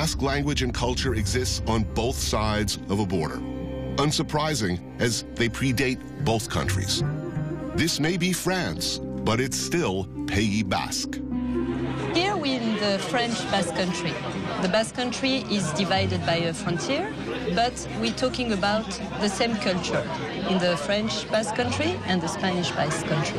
Basque language and culture exists on both sides of a border. Unsurprising, as they predate both countries. This may be France, but it's still Pays Basque. Here we're in the French Basque Country. The Basque Country is divided by a frontier, but we're talking about the same culture in the French Basque Country and the Spanish Basque Country.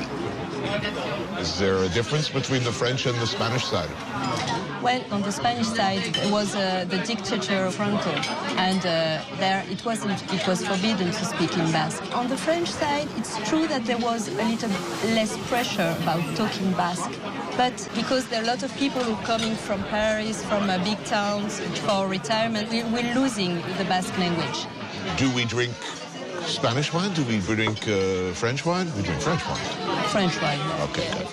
Is there a difference between the French and the Spanish side? Well, on the Spanish side, there was the dictator of Franco, and there it was forbidden to speak in Basque. On the French side, it's true that there was a little less pressure about talking Basque, but because there are a lot of people who are coming from Paris, from big towns for retirement, we're losing the Basque language. Do we drink Spanish wine? Do we drink French wine? We drink French wine. French wine. Okay, good.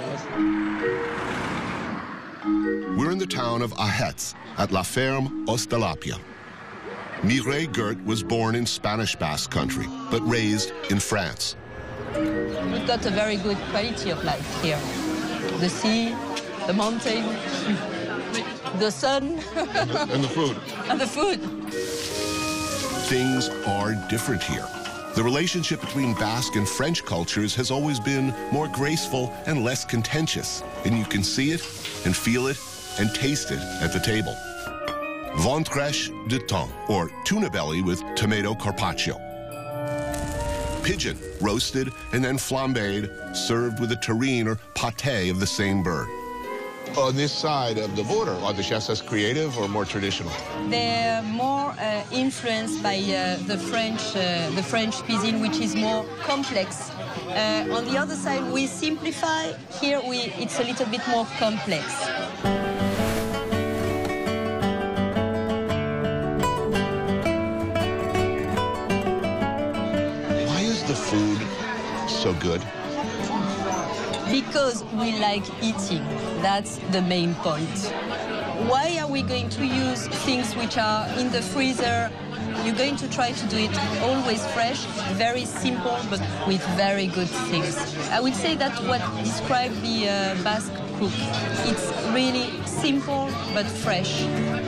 We're in the town of Ahetz at La Ferme Ostalapia. Mireille Gert was born in Spanish Basque Country, but raised in France. We've got a very good quality of life here. The sea, the mountain, the sun. And the food. And the food. Things are different here. The relationship between Basque and French cultures has always been more graceful and less contentious, and you can see it and feel it and taste it at the table. Ventrèche de thon, or tuna belly with tomato carpaccio. Pigeon, roasted and then flambéed, served with a terrine or pâté of the same bird. On this side of the border, are the chefs as creative or more traditional? They're more influenced by the French cuisine, which is more complex. On the other side, we simplify. Here, it's a little bit more complex. Why is the food so good? Because we like eating. That's the main point. Why are we going to use things which are in the freezer? You're going to try to do it always fresh, very simple, but with very good things. I would say that's what describes the Basque cook. It's really simple, but fresh.